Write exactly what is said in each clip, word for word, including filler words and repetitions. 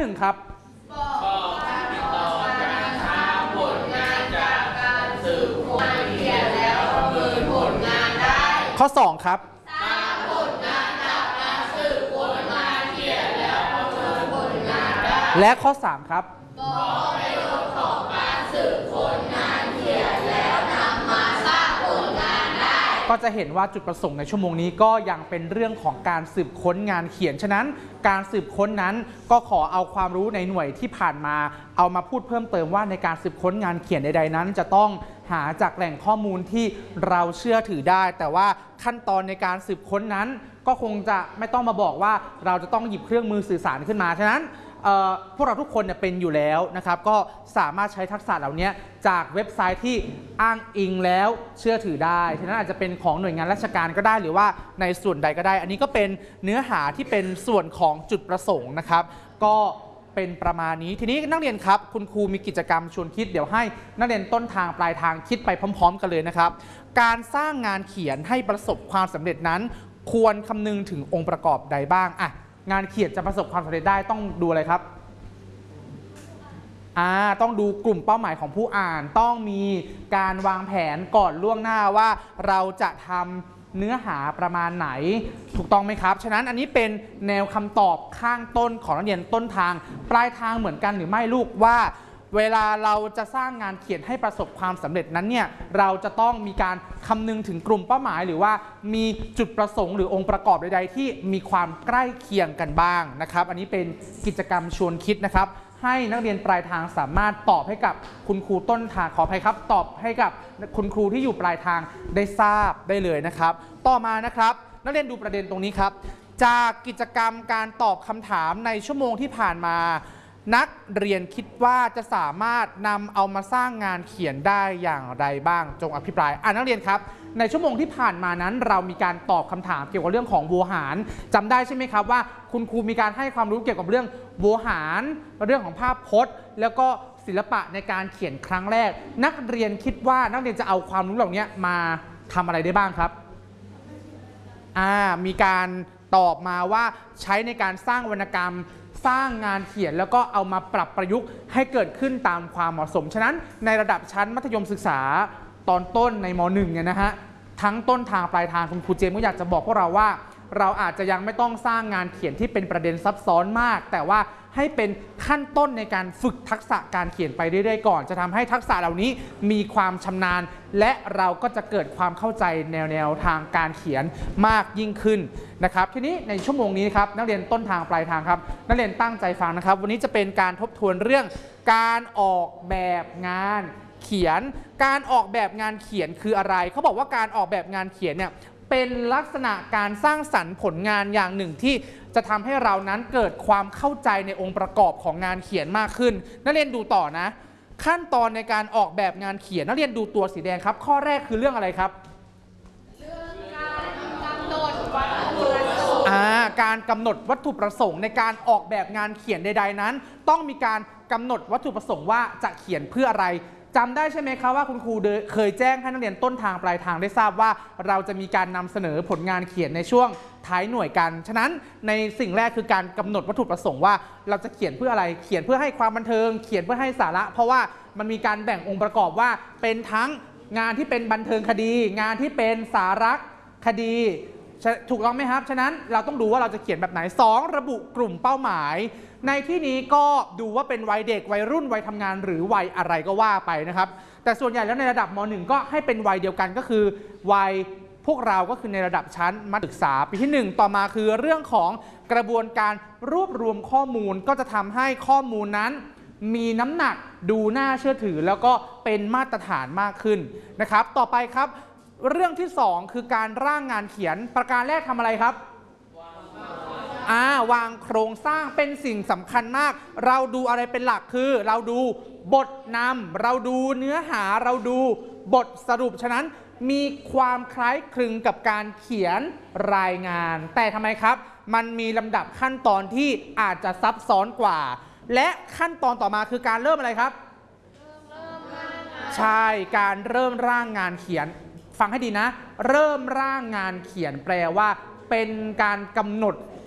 หนึ่งครับบอกการติดต่อการหาผลงานจากการสืบค้นเขียนแล้วประเมินผลงานได้ข้อสองครับสร้างผลงานจากการสืบค้นงานเขียนแล้วประเมินผลงานได้และข้อสามครับบอกประโยชน์ของการสืบค้นงานเขียนแล้วนำมาสร้างผลงานได้ก็จะเห็นว่าจุดประสงค์ในชั่วโมงนี้ก็ยังเป็นเรื่องของการสืบค้นงานเขียนฉะนั้นการสืบค้นนั้นก็ขอเอาความรู้ในหน่วยที่ผ่านมาเอามาพูดเพิ่มเติมว่าในการสืบค้นงานเขียนใดๆนั้นจะต้องหาจากแหล่งข้อมูลที่เราเชื่อถือได้แต่ว่าขั้นตอนในการสืบค้นนั้นก็คงจะไม่ต้องมาบอกว่าเราจะต้องหยิบเครื่องมือสื่อสารขึ้นมาฉะนั้นพวกเราทุกคนเป็นอยู่แล้วนะครับก็สามารถใช้ทักษะเหล่านี้จากเว็บไซต์ที่อ้างอิงแล้วเชื่อถือได้ฉะนั้นอาจจะเป็นของหน่วยงานราชการก็ได้หรือว่าในส่วนใดก็ได้อันนี้ก็เป็นเนื้อหาที่เป็นส่วนของจุดประสงค์นะครับก็เป็นประมาณนี้ทีนี้นักเรียนครับคุณครูมีกิจกรรมชวนคิดเดี๋ยวให้นักเรียนต้นทางปลายทางคิดไปพร้อมๆกันเลยนะครับการสร้างงานเขียนให้ประสบความสำเร็จนั้นควรคำนึงถึงองค์ประกอบใดบ้างอ่ะงานเขียนจะประสบความสำเร็จได้ต้องดูอะไรครับอ่าต้องดูกลุ่มเป้าหมายของผู้อ่านต้องมีการวางแผนก่อนล่วงหน้าว่าเราจะทำเนื้อหาประมาณไหนถูกต้องไหมครับฉะนั้นอันนี้เป็นแนวคำตอบข้างต้นของนักเรียนต้นทางปลายทางเหมือนกันหรือไม่ลูกว่าเวลาเราจะสร้างงานเขียนให้ประสบความสำเร็จนั้นเนี่ยเราจะต้องมีการคำนึงถึงกลุ่มเป้าหมายหรือว่ามีจุดประสงค์หรือองค์ประกอบใดๆที่มีความใกล้เคียงกันบ้างนะครับอันนี้เป็นกิจกรรมชวนคิดนะครับให้นักเรียนปลายทางสามารถตอบให้กับคุณครูต้นทางขออภัยครับตอบให้กับคุณครูที่อยู่ปลายทางได้ทราบได้เลยนะครับต่อมานะครับนักเรียนดูประเด็นตรงนี้ครับจากกิจกรรมการตอบคำถามในชั่วโมงที่ผ่านมานักเรียนคิดว่าจะสามารถนำเอามาสร้างงานเขียนได้อย่างไรบ้างจงอภิปรายอ่านักเรียนครับในชั่วโมงที่ผ่านมานั้นเรามีการตอบคำถามเกี่ยวกับเรื่องของโวหารจำได้ใช่ไหมครับว่าคุณครูมีการให้ความรู้เกี่ยวกับเรื่องโวหารเรื่องของภาพพจน์แล้วก็ศิลปะในการเขียนครั้งแรกนักเรียนคิดว่านักเรียนจะเอาความรู้เหล่านี้มาทำอะไรได้บ้างครับอ่ามีการตอบมาว่าใช้ในการสร้างวรรณกรรมสร้างงานเขียนแล้วก็เอามาปรับประยุกต์ให้เกิดขึ้นตามความเหมาะสมฉะนั้นในระดับชั้นมัธยมศึกษาตอนต้นในม หนึ่ง เนี่ยนะฮะทั้งต้นทางปลายทางคุณครูเจมส์ก็อยากจะบอกพวกเราว่าเราอาจจะยังไม่ต้องสร้างงานเขียนที่เป็นประเด็นซับซ้อนมากแต่ว่าให้เป็นขั้นต้นในการฝึกทักษะการเขียนไปเรื่อยๆก่อนจะทำให้ทักษะเหล่านี้มีความชำนาญและเราก็จะเกิดความเข้าใจแนวแนวทางการเขียนมากยิ่งขึ้นนะครับทีนี้ในชั่วโมงนี้ครับนักเรียนต้นทางปลายทางครับนักเรียนตั้งใจฟังนะครับวันนี้จะเป็นการทบทวนเรื่องการออกแบบงานเขียนการออกแบบงานเขียนคืออะไรเขาบอกว่าการออกแบบงานเขียนเนี่ยเป็นลักษณะการสร้างสรรค์ผลงานอย่างหนึ่งที่จะทำให้เรานั้นเกิดความเข้าใจในองค์ประกอบของงานเขียนมากขึ้นนักเรียนดูต่อนะขั้นตอนในการออกแบบงานเขียนนักเรียนดูตัวสีแดงครับข้อแรกคือเรื่องอะไรครับเรื่องการกำหนดวัตถุประสงค์อ่าการกำหนดวัตถุประสงค์ในการออกแบบงานเขียนใดๆนั้นต้องมีการกำหนดวัตถุประสงค์ว่าจะเขียนเพื่ออะไรจำได้ใช่ไหมครับว่าคุณครูเคยแจ้งให้นักเรียนต้นทางปลายทางได้ทราบว่าเราจะมีการนำเสนอผลงานเขียนในช่วงท้ายหน่วยกันฉะนั้นในสิ่งแรกคือการกำหนดวัตถุประสงค์ว่าเราจะเขียนเพื่ออะไรเขียนเพื่อให้ความบันเทิงเขียนเพื่อให้สาระเพราะว่ามันมีการแบ่งองค์ประกอบว่าเป็นทั้งงานที่เป็นบันเทิงคดีงานที่เป็นสาระคดีถูกต้องไหมครับฉะนั้นเราต้องดูว่าเราจะเขียนแบบไหนสองระบุกลุ่มเป้าหมายในที่นี้ก็ดูว่าเป็นวัยเด็กวัยรุ่นวัยทำงานหรือวัยอะไรก็ว่าไปนะครับแต่ส่วนใหญ่แล้วในระดับม หนึ่ง ก็ให้เป็นวัยเดียวกันก็คือวัยพวกเราก็คือในระดับชั้นมัธยมศึกษาปีที่หนึ่งต่อมาคือเรื่องของกระบวนการรวบรวมข้อมูลก็จะทำให้ข้อมูลนั้นมีน้ำหนักดูน่าเชื่อถือแล้วก็เป็นมาตรฐานมากขึ้นนะครับต่อไปครับเรื่องที่สองคือการร่างงานเขียนประการแรกทำอะไรครับอ่าวางโครงสร้างเป็นสิ่งสำคัญมากเราดูอะไรเป็นหลักคือเราดูบทนำเราดูเนื้อหาเราดูบทสรุปฉะนั้นมีความคล้ายคลึงกับการเขียนรายงานแต่ทำไมครับมันมีลำดับขั้นตอนที่อาจจะซับซ้อนกว่าและขั้นตอนต่อมาคือการเริ่มอะไรครับใช่การเริ่มร่างงานเขียนฟังให้ดีนะเริ่มร่างงานเขียนแปลว่าเป็นการกำหนด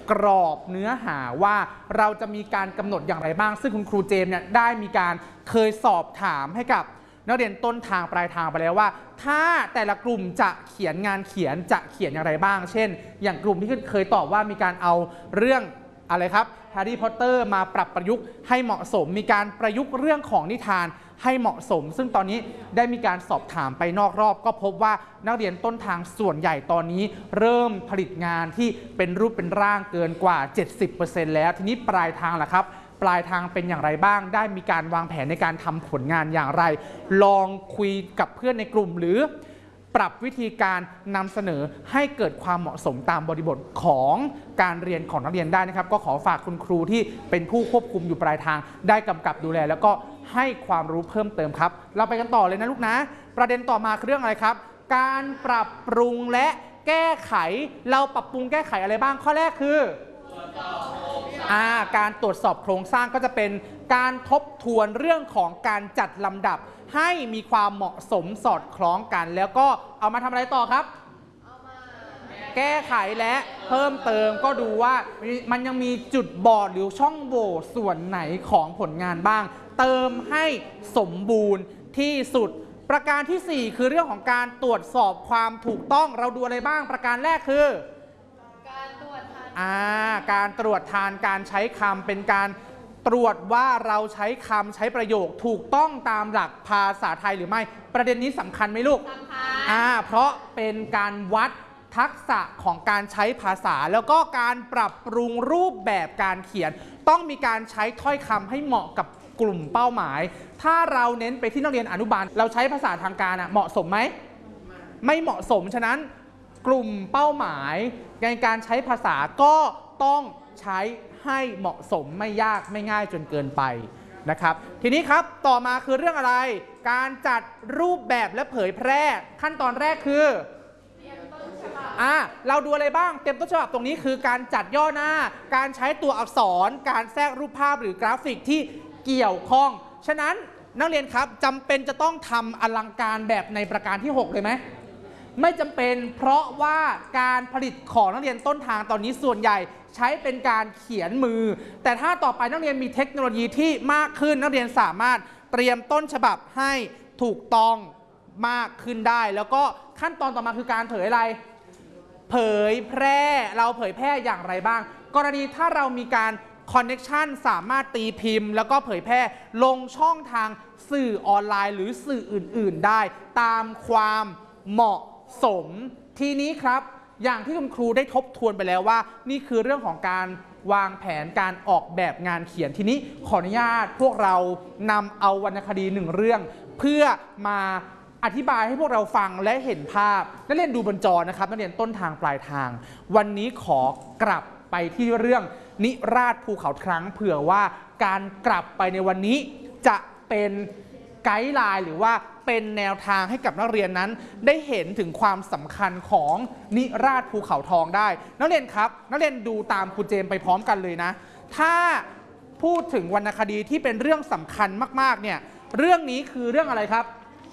กรอบเนื้อหาว่าเราจะมีการกำหนดอย่างไรบ้างซึ่งคุณครูเจมส์เนี่ยได้มีการเคยสอบถามให้กับนักเรียนต้นทางปลายทางไปแล้วว่าถ้าแต่ละกลุ่มจะเขียนงานเขียนจะเขียนอย่างไรบ้างเช่นอย่างกลุ่มที่เคยตอบว่ามีการเอาเรื่องอะไรครับแฮร์รี่พอตเตอร์มาปรับประยุกต์ให้เหมาะสมมีการประยุกต์เรื่องของนิทานให้เหมาะสมซึ่งตอนนี้ได้มีการสอบถามไปนอกรอบก็พบว่านักเรียนต้นทางส่วนใหญ่ตอนนี้เริ่มผลิตงานที่เป็นรูปเป็นร่างเกินกว่า เจ็ดสิบเปอร์เซ็นต์ แล้วทีนี้ปลายทางล่ะครับปลายทางเป็นอย่างไรบ้างได้มีการวางแผนในการทำผลงานอย่างไรลองคุยกับเพื่อนในกลุ่มหรือปรับวิธีการนำเสนอให้เกิดความเหมาะสมตามบริบทของการเรียนของนักเรียนได้นะครับก็ขอฝากคุณครูที่เป็นผู้ควบคุมอยู่ปลายทางได้กำกับดูแลแล้วก็ให้ความรู้เพิ่มเติมครับเราไปกันต่อเลยนะลูกนะประเด็นต่อมาคือเรื่องอะไรครับการปรับปรุงและแก้ไขเราปรับปรุงแก้ไขอะไรบ้างข้อแรกคืออ่าการตรวจสอบโครงสร้างก็จะเป็นการทบทวนเรื่องของการจัดลำดับให้มีความเหมาะสมสอดคล้องกันแล้วก็เอามาทำอะไรต่อครับแก้ไขและเพิ่มเติมก็ดูว่ามันยังมีจุดบอดหรือช่องโหว่ส่วนไหนของผลงานบ้างเติมให้สมบูรณ์ที่สุดประการที่สี่คือเรื่องของการตรวจสอบความถูกต้องเราดูอะไรบ้างประการแรกคือการตรวจทานอ่าการตรวจทานการใช้คำเป็นการตรวจว่าเราใช้คำใช้ประโยคถูกต้องตามหลักภาษาไทยหรือไม่ประเด็นนี้สำคัญไหมลูกสำคัญอ่าเพราะเป็นการวัดทักษะของการใช้ภาษาแล้วก็การปรับปรุงรูปแบบการเขียนต้องมีการใช้ถ้อยคำให้เหมาะกับกลุ่มเป้าหมายถ้าเราเน้นไปที่นักเรียนอนุบาลเราใช้ภาษาทางการอ่ะเหมาะสมไหมไม่เหมาะสมฉะนั้นกลุ่มเป้าหมายในการใช้ภาษาก็ต้องใช้ให้เหมาะสมไม่ยากไม่ง่ายจนเกินไปนะครับทีนี้ครับต่อมาคือเรื่องอะไรการจัดรูปแบบและเผยแพร่ขั้นตอนแรกคือเตรียมต้นฉบับอ่ะเราดูอะไรบ้างเตรียมต้นฉบับตรงนี้คือการจัดย่อหน้าการใช้ตัวอักษรการแทรกรูปภาพหรือกราฟิกที่เกี่ยวข้องฉะนั้นนักเรียนครับจำเป็นจะต้องทำอลังการแบบในประการที่หกเลยไหมไม่จำเป็นเพราะว่าการผลิตของนักเรียนต้นทางตอนนี้ส่วนใหญ่ใช้เป็นการเขียนมือแต่ถ้าต่อไปนักเรียนมีเทคโนโลยีที่มากขึ้นนักเรียนสามารถเตรียมต้นฉบับให้ถูกต้องมากขึ้นได้แล้วก็ขั้นตอนต่อมาคือการเผยอะไรเผยแพร่เราเผยแพร่อย่างไรบ้างกรณีถ้าเรามีการคอนเน็กชันสามารถตีพิมพ์แล้วก็เผยแพร่ลงช่องทางสื่อออนไลน์หรือสื่ออื่นๆได้ตามความเหมาะสมทีนี้ครับอย่างที่คุณครูได้ทบทวนไปแล้วว่านี่คือเรื่องของการวางแผนการออกแบบงานเขียนทีนี้ขออนุญาตพวกเรานำเอาวรรณคดีหนึ่งเรื่องเพื่อมาอธิบายให้พวกเราฟังและเห็นภาพนักเรียนดูบนจอนะครับนักเรียนต้นทางปลายทางวันนี้ขอกลับไปที่เรื่องนิราศภูเขาทรังเผื่อว่าการกลับไปในวันนี้จะเป็นไกด์ไลน์หรือว่าเป็นแนวทางให้กับนักเรียนนั้นได้เห็นถึงความสำคัญของนิราศภูเขาทองได้นักเรียนครับนักเรียนดูตามครูเจมไปพร้อมกันเลยนะถ้าพูดถึงวรรณคดีที่เป็นเรื่องสำคัญมากๆเนี่ยเรื่องนี้คือเรื่องอะไรครับ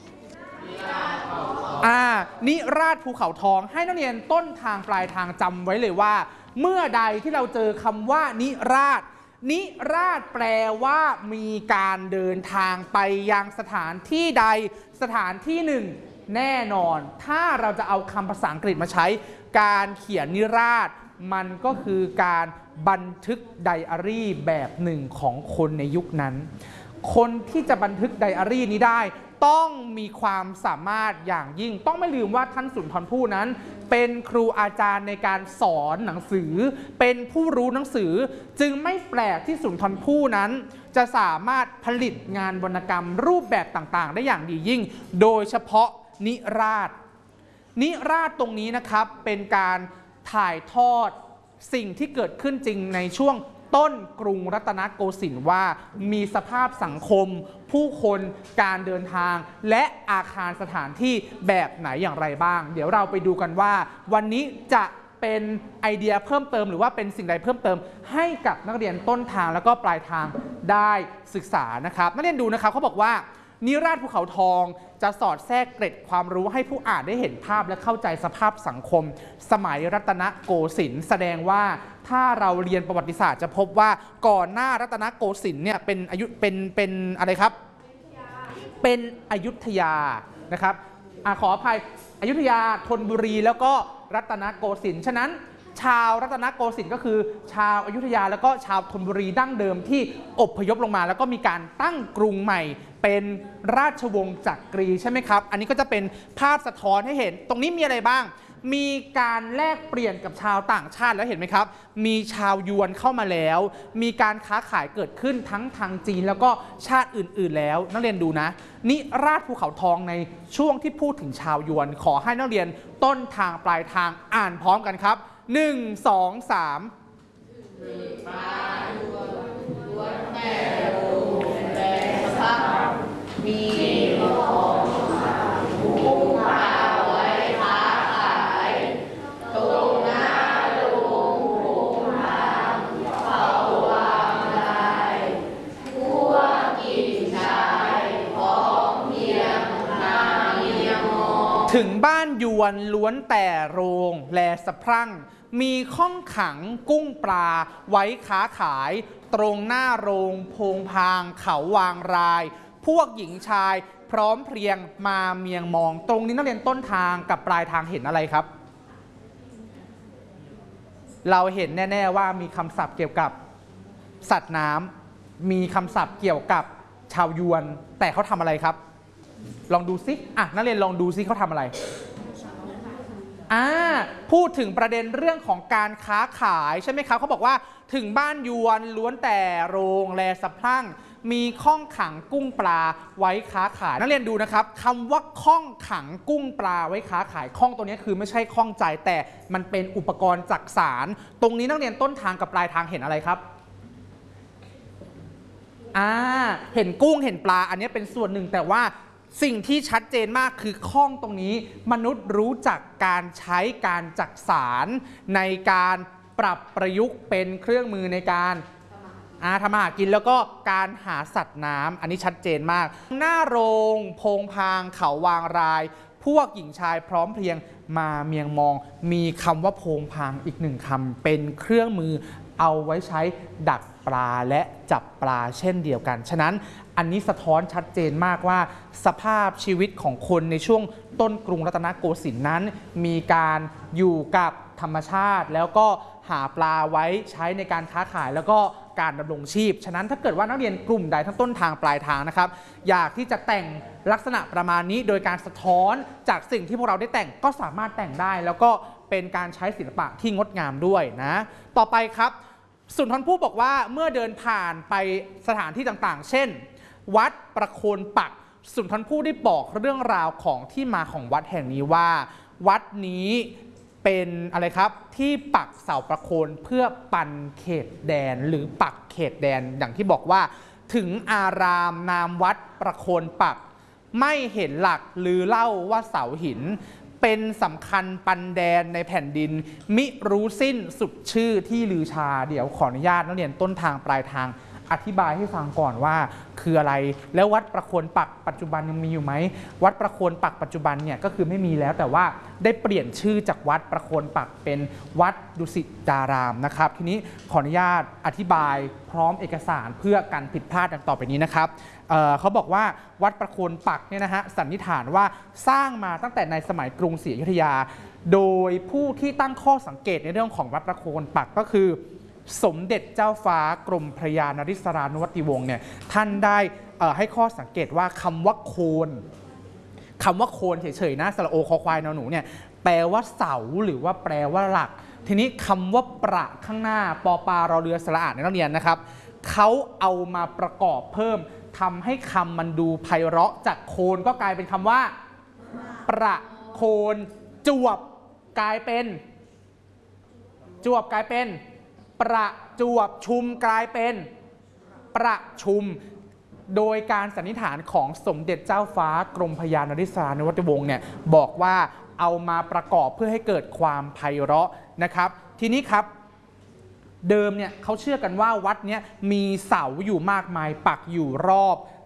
อ่านิราศภูเขาทองให้นักเรียนต้นทางปลายทางจำไว้เลยว่าเมื่อใดที่เราเจอคำว่านิราศนิราศแปลว่ามีการเดินทางไปยังสถานที่ใดสถานที่หนึ่งแน่นอนถ้าเราจะเอาคำภาษาอังกฤษมาใช้การเขียนนิราศมันก็คือการบันทึกไดอารี่แบบหนึ่งของคนในยุคนั้นคนที่จะบันทึกไดอารี่นี้ได้ต้องมีความสามารถอย่างยิ่งต้องไม่ลืมว่าท่านสุนทรภู่นั้นเป็นครูอาจารย์ในการสอนหนังสือเป็นผู้รู้หนังสือจึงไม่แปลกที่สุนทรภู่นั้นจะสามารถผลิตงานวรรณกรรมรูปแบบต่างๆได้อย่างดียิ่งโดยเฉพาะนิราศนิราศตรงนี้นะครับเป็นการถ่ายทอดสิ่งที่เกิดขึ้นจริงในช่วงต้นกรุงรัตนโกสินทร์ว่ามีสภาพสังคมผู้คนการเดินทางและอาคารสถานที่แบบไหนอย่างไรบ้างเดี๋ยวเราไปดูกันว่าวันนี้จะเป็นไอเดียเพิ่มเติมหรือว่าเป็นสิ่งใดเพิ่มเติมให้กับนักเรียนต้นทางแล้วก็ปลายทางได้ศึกษานะครับนักเรียนดูนะครับเขาบอกว่านิราศภูเขาทองจะสอดแทรกเกร็ดความรู้ให้ผู้อ่านได้เห็นภาพและเข้าใจสภาพสังคมสมัยรัตนโกสินทร์แสดงว่าถ้าเราเรียนประวัติศาสตร์จะพบว่าก่อนหน้ารัตนโกสินทร์เนี่ยเป็นอายุเป็นเป็นอะไรครับเป็นอยุธยานะครับอขออภัยอยุธยาธนบุรีแล้วก็รัตนโกสินทร์ฉะนั้นชาวรัตนโกสินทร์ก็คือชาวอยุธยาแล้วก็ชาวธนบุรีดั้งเดิมที่อพยพลงมาแล้วก็มีการตั้งกรุงใหม่เป็นราชวงศ์จักรีใช่ไหมครับอันนี้ก็จะเป็นภาพสะท้อนให้เห็นตรงนี้มีอะไรบ้างมีการแลกเปลี่ยนกับชาวต่างชาติแล้วเห็นไหมครับมีชาวยวนเข้ามาแล้วมีการค้าขายเกิดขึ้นทั้งทางจีนแล้วก็ชาติอื่นๆแล้วนักเรียนดูนะนิราศภูเขาทองในช่วงที่พูดถึงชาวยวนขอให้นักเรียนต้นทางปลายทางอ่านพร้อมกันครับหนึ่ง สอง สามมีของผู้พาไว้ค้าขายตรงหน้าโรงโผงทางเขาวางลายพวกหญิงชายพร้อมเพียงนาเมียมองถึงบ้านยวนล้วนแต่โรงแลสะพรั่งมีข้องขังกุ้งปลาไว้ค้าขายตรงหน้าโรงโพงพางเขาวางรายพวกหญิงชายพร้อมเพรียงมาเมียงมองตรงนี้นักเรียนต้นทางกับปลายทางเห็นอะไรครับเราเห็นแน่ๆว่ามีคำศัพท์เกี่ยวกับสัตว์น้ำมีคำศัพท์เกี่ยวกับชาวยวนแต่เขาทำอะไรครับลองดูซิอ่ะนักเรียนลองดูซิเขาทำอะไรอ่าพูดถึงประเด็นเรื่องของการค้าขายใช่ไหมครับเขาบอกว่าถึงบ้านยวนล้วนแต่โรงแลสะพรั่งมีข้องขังกุ้งปลาไว้ค้าขายนักเรียนดูนะครับคำว่าข้องขังกุ้งปลาไว้ค้าขายข้องตัวนี้คือไม่ใช่ข้องใจแต่มันเป็นอุปกรณ์จักสานตรงนี้นักเรียนต้นทางกับปลายทางเห็นอะไรครับอ่าเห็นกุ้งเห็นปลาอันนี้เป็นส่วนหนึ่งแต่ว่าสิ่งที่ชัดเจนมากคือข้องตรงนี้มนุษย์รู้จักการใช้การจักสานในการปรับประยุกต์เป็นเครื่องมือในการอาทำมาหากินแล้วก็การหาสัตว์น้ำอันนี้ชัดเจนมากหน้าโรงโพงพางเขาวางรายพวกหญิงชายพร้อมเพรียงมาเมียงมองมีคำว่าโพงพางอีกหนึ่งคำเป็นเครื่องมือเอาไว้ใช้ดักปลาและจับปลาเช่นเดียวกันฉะนั้นอันนี้สะท้อนชัดเจนมากว่าสภาพชีวิตของคนในช่วงต้นกรุงรัตนโกสินทร์นั้นมีการอยู่กับธรรมชาติแล้วก็หาปลาไว้ใช้ในการค้าขายแล้วก็การดำรงชีพฉะนั้นถ้าเกิดว่านักเรียนกลุ่มใดทั้งต้นทางปลายทางนะครับอยากที่จะแต่งลักษณะประมาณนี้โดยการสะท้อนจากสิ่งที่พวกเราได้แต่งก็สามารถแต่งได้แล้วก็เป็นการใช้ศิลปะที่งดงามด้วยนะต่อไปครับสุนทรภู่บอกว่าเมื่อเดินผ่านไปสถานที่ต่างๆเช่นวัดประโคนปักสุนทรภู่ได้บอกเรื่องราวของที่มาของวัดแห่งนี้ว่าวัดนี้เป็นอะไรครับที่ปักเสาประโคนเพื่อปันเขตแดนหรือปักเขตแดนอย่างที่บอกว่าถึงอารามนามวัดประโคนปักไม่เห็นหลักหรือเล่าว่าเสาหินเป็นสำคัญปันแดนในแผ่นดินมิรู้สิ้นสุดชื่อที่ลือชาเดี๋ยวขออนุญาตนักเรียนต้นทางปลายทางอธิบายให้ฟังก่อนว่าคืออะไรแล้ววัดประโคนปักปัจจุบันยังมีอยู่ไหมวัดประโคนปักปัจจุบันเนี่ยก็คือไม่มีแล้วแต่ว่าได้เปลี่ยนชื่อจากวัดประโคนปักเป็นวัดดุสิตารามนะครับทีนี้ขออนุญาตอธิบายพร้อมเอกสารเพื่อการผิดพลาดดังต่อไปนี้นะครับ เ, เขาบอกว่าวัดประโคนปักเนี่ยนะฮะสันนิษฐานว่าสร้างมาตั้งแต่ในสมัยกรุงศรีอยุธยาโดยผู้ที่ตั้งข้อสังเกตในเรื่องของวัดประโคนปักก็คือสมเด็จเจ้าฟ้ากรมพระยานริศรานุวัติวงศ์เนี่ยท่านได้ให้ข้อสังเกตว่าคำว่าโคนคำว่าโคนเฉยๆนะสระโอคอควายนอหนูเนี่ยแปลว่าเสาหรือว่าแปลว่าหลักทีนี้คำว่าประข้างหน้าปอปารอเรือสระอาในนักเรียนนะครับเขาเอามาประกอบเพิ่มทำให้คำมันดูไพเราะจากโคนก็กลายเป็นคำว่าประโคนจวบกลายเป็นจวบกลายเป็นประจวบชุมกลายเป็นประชุมโดยการสันนิษฐานของสมเด็จเจ้าฟ้ากรมพระยานริศรานุวัติวงศ์เนี่ยบอกว่าเอามาประกอบเพื่อให้เกิดความไพเราะนะครับทีนี้ครับเดิมเนี่ยเขาเชื่อกันว่าวัดเนี้ยมีเสาอยู่มากมายปักอยู่รอบ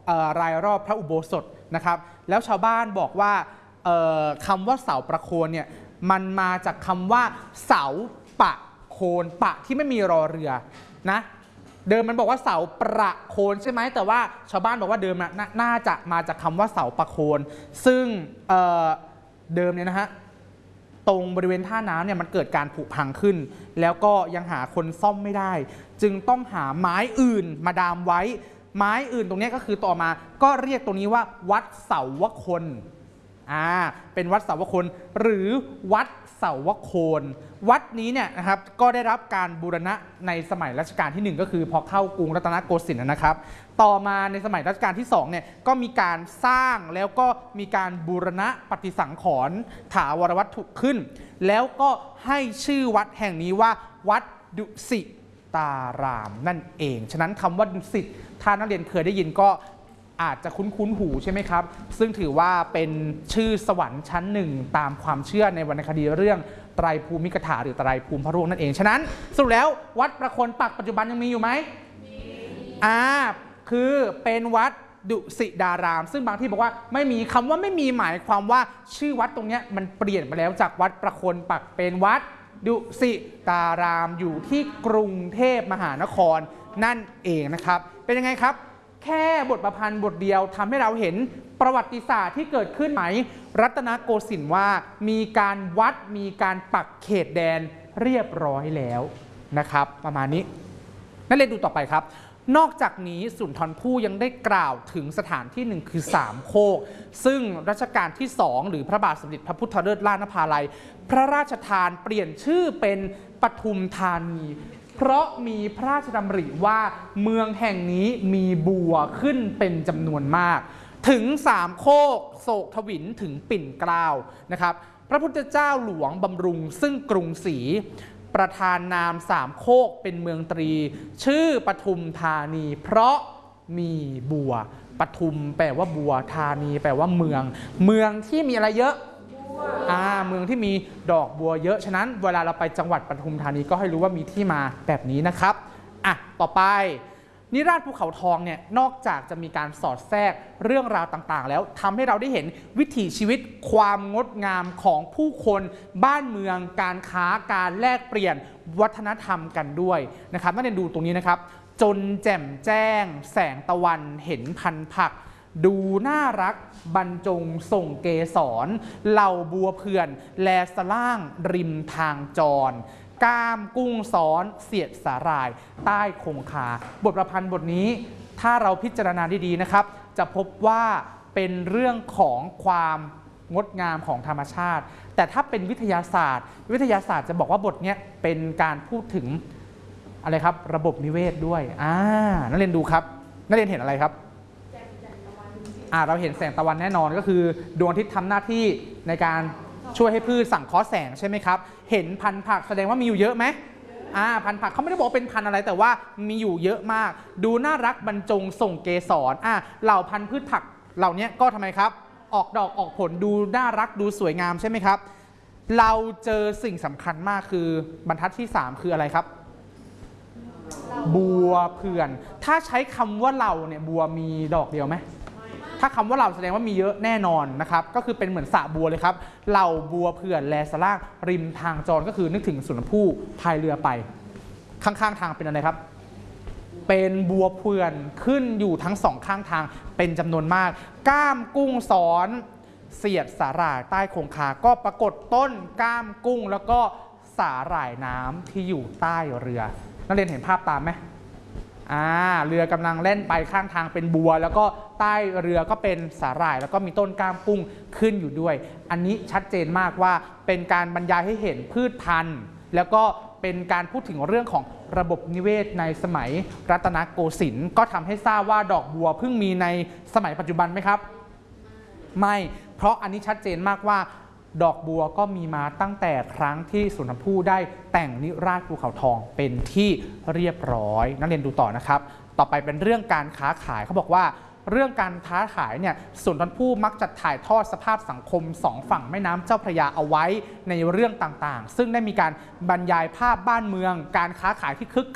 รายรอบพระอุโบสถนะครับแล้วชาวบ้านบอกว่าคำว่าเสาประโคนเนี่ยมันมาจากคำว่าเสาปะโคนปะที่ไม่มีรอเรือนะเดิมมันบอกว่าเสาประโคนใช่ไหมแต่ว่าชาวบ้านบอกว่าเดิมนน่าจะมาจากคำว่าเสาประโคนซึ่ง เ, เดิมเนี่ยนะฮะตรงบริเวณท่าน้ำเนี่ยมันเกิดการผุพังขึ้นแล้วก็ยังหาคนซ่อมไม่ได้จึงต้องหาไม้อื่นมาดามไว้ไม้อื่นตรงนี้ก็คือต่อมาก็เรียกตรงนี้ว่าวัดเสาวคนอ่าเป็นวัดเสาวคนหรือวัดเสาวโคนวัดนี้เนี่ยนะครับก็ได้รับการบูรณะในสมัยรัชกาลที่หนึ่งก็คือพอเข้ากรุงรัตนโกสินทร์นะครับต่อมาในสมัยรัชกาลที่สองเนี่ยก็มีการสร้างแล้วก็มีการบูรณะปฏิสังขรณ์ถาวรวัตถุขึ้นแล้วก็ให้ชื่อวัดแห่งนี้ว่าวัดดุสิตารามนั่นเองฉะนั้นคำว่าดุสิตถ้านักเรียนเคยได้ยินก็อาจจะคุ้นๆหูใช่ไหมครับซึ่งถือว่าเป็นชื่อสวรรค์ชั้นหนึ่งตามความเชื่อในวรรณคดีเรื่องไตรภูมิกถาหรือไตรภูมิพระร่วงนั่นเองฉะนั้นสรุปแล้ววัดประโคนปักปัจจุบันยังมีอยู่ไหมมีอ่าคือเป็นวัดดุสิตารามซึ่งบางที่บอกว่าไม่มีคำว่าไม่มีหมายความว่าชื่อวัดตรงนี้มันเปลี่ยนไปแล้วจากวัดประโคนปักเป็นวัดดุสิตารามอยู่ที่กรุงเทพมหานครนั่นเองนะครับเป็นยังไงครับแค่บทประพันธ์บทเดียวทำให้เราเห็นประวัติศาสตร์ที่เกิดขึ้นไหมรัตนโกสินทร์ว่ามีการวัดมีการปักเขตแดนเรียบร้อยแล้วนะครับประมาณนี้นักเรียนดูต่อไปครับนอกจากนี้สุนทรภู่ยังได้กล่าวถึงสถานที่หนึ่งคือสามโคกซึ่งรัชกาลที่สองหรือพระบาทสมเด็จพระพุทธเลิศล้านนภาลัยพระราชทานเปลี่ยนชื่อเป็นปทุมธานีเพราะมีพระราชดำริว่าเมืองแห่งนี้มีบัวขึ้นเป็นจำนวนมากถึงสามโคกโศกทวินถึงปิ่นเกล้านะครับพระพุทธเจ้าหลวงบำรุงซึ่งกรุงศรีประธานนามสามโคกเป็นเมืองตรีชื่อปทุมธานีเพราะมีบัวปทุมแปลว่าบัวธานีแปลว่าเมืองเมืองที่มีอะไรเยอะอ่าเมืองที่มีดอกบัวเยอะฉะนั้นเวลาเราไปจังหวัดปทุมธานีก็ให้รู้ว่ามีที่มาแบบนี้นะครับอ่ะต่อไปนิราศภูเขาทองเนี่ยนอกจากจะมีการสอดแทรกเรื่องราวต่างๆแล้วทำให้เราได้เห็นวิถีชีวิตความงดงามของผู้คนบ้านเมืองการค้าการแลกเปลี่ยนวัฒนธรรมกันด้วยนะครับนักเรียนดูตรงนี้นะครับจนแจ่มแจ้งแสงตะวันเห็นพันผักดูน่ารักบรรจงส่งเกสรเหล่าบัวเพื่อนแลสล่างริมทางจรก้ามกุ้งซ้อนเสียดสาหร่ายใต้คงคาบทประพันธ์บทนี้ถ้าเราพิจารณาดีๆนะครับจะพบว่าเป็นเรื่องของความงดงามของธรรมชาติแต่ถ้าเป็นวิทยาศาสตร์วิทยาศาสตร์จะบอกว่าบทนี้เป็นการพูดถึงอะไรครับระบบนิเวศด้วยอ่านักเรียนดูครับนักเรียนเห็นอะไรครับอ่าเราเห็นแสงตะวันแน่นอนก็คือดวงอาทิตย์ทำหน้าที่ในการช่วยให้พืชสังเคราะห์แสงใช่ไหมครับเห็นพันธุ์ผักแสดงว่ามีอยู่เยอะไหมอ่าพันธุ์ผักเขาไม่ได้บอกเป็นพันธุ์อะไรแต่ว่ามีอยู่เยอะมากดูน่ารักบรรจงส่งเกสรอ่าเหล่าพันธุ์พืชผักเหล่านี้ก็ทำไมครับออกดอกออกผลดูน่ารักดูสวยงามใช่ไหมครับเราเจอสิ่งสำคัญมากคือบรรทัดที่สามคืออะไรครับบัวเพื่อนถ้าใช้คำว่าเราเนี่ยบัวมีดอกเดียวไหมถ้าคำว่าเราแสดงว่ามีเยอะแน่นอนนะครับก็คือเป็นเหมือนสระบัวเลยครับเหล่าบัวเพื่อนแลสล่างริมทางจรก็คือนึกถึงสุนทรภู่พายเรือไปข้างๆทางเป็นอะไรครับเป็นบัวเพื่อนขึ้นอยู่ทั้งสองข้างทางเป็นจำนวนมากก้ามกุ้งซ้อนเสียดสาหร่ายใต้คงคาก็ปรากฏต้นก้ามกุ้งแล้วก็สาหร่ายน้ำที่อยู่ใต้เรือนักเรียนเห็นภาพตามไหมอ่าเรือกำลังเล่นไปข้างทางเป็นบัวแล้วก็ใต้เรือก็เป็นสาหร่ายแล้วก็มีต้นก้ามกุ้งขึ้นอยู่ด้วยอันนี้ชัดเจนมากว่าเป็นการบรรยายให้เห็นพืชพันธุ์แล้วก็เป็นการพูดถึงเรื่องของระบบนิเวศในสมัยรัตนโกสินทร์ก็ทำให้ทราบว่าดอกบัวเพิ่งมีในสมัยปัจจุบันไหมครับไม่เพราะอันนี้ชัดเจนมากว่าดอกบัวก็มีมาตั้งแต่ครั้งที่สุนทรภู่ได้แต่งนิราศภูเขาทองเป็นที่เรียบร้อยนักเรียนดูต่อนะครับต่อไปเป็นเรื่องการค้าขายเขาบอกว่าเรื่องการค้าขายเนี่ยสุนทรภู่มักจะถ่ายทอดสภาพสังคมสองฝั่งแม่น้ำเจ้าพระยาเอาไว้ในเรื่องต่างๆซึ่งได้มีการบรรยายภาพบ้านเมืองการค้าขายที่คึกคัก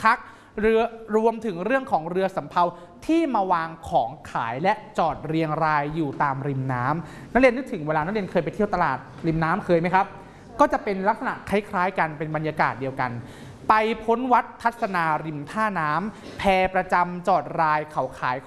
เรือรวมถึงเรื่องของเรือสำเภาที่มาวางของขายและจอดเรียงรายอยู่ตามริมน้ำนักเรียนนึกถึงเวลานักเรียนเคยไปเที่ยวตลาดริมน้ำเคยไหมครับก็จะเป็นลักษณะคล้ายๆกันเป็นบรรยากาศเดียวกันไปพ้นวัดทัศนาริมท่าน้ำแพประจำจอดรายเขาขาย